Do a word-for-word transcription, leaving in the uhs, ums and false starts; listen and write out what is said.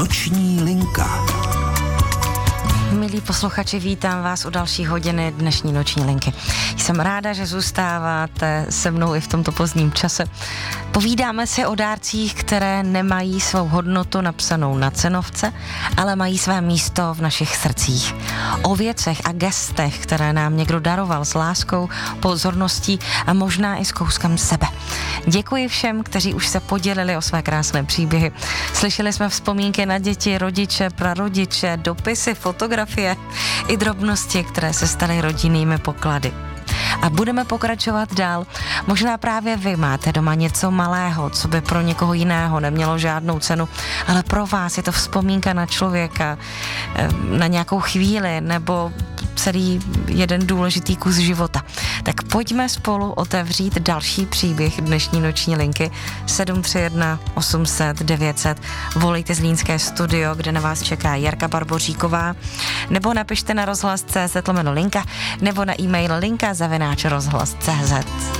Noční linka. Milí posluchači, vítám vás u další hodiny dnešní noční linky. Jsem ráda, že zůstáváte se mnou i v tomto pozdním čase. Povídáme si o dárcích, které nemají svou hodnotu napsanou na cenovce, ale mají své místo v našich srdcích. O věcech a gestech, které nám někdo daroval s láskou, pozorností a možná i s kouskem sebe. Děkuji všem, kteří už se podělili o své krásné příběhy. Slyšeli jsme vzpomínky na děti, rodiče, prarodiče, dopisy, fotografie i drobnosti, které se staly rodinnými poklady. A budeme pokračovat dál. Možná právě vy máte doma něco malého, co by pro někoho jiného nemělo žádnou cenu, ale pro vás je to vzpomínka na člověka, na nějakou chvíli nebo celý jeden důležitý kus života. Tak pojďme spolu otevřít další příběh dnešní noční linky sedm tři jedna osm set devět set. Volejte Zlínské studio, kde na vás čeká Jarka Barboříková, nebo napište na rozhlas tečka cé zet lomeno linka, nebo na e-mail linka zavináč rozhlas tečka cé zet.